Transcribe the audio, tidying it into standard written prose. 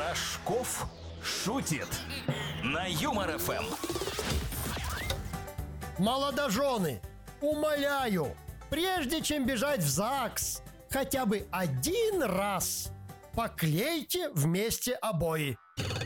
Рожков шутит на Юмор ФМ. Молодожены, умоляю, прежде чем бежать в ЗАГС, хотя бы один раз поклейте вместе обои.